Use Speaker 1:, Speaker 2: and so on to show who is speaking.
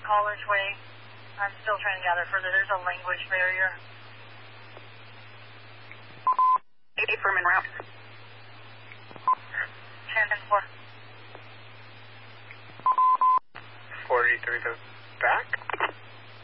Speaker 1: College Way. I'm still trying to gather further. There's a language barrier.
Speaker 2: 8 firm en route.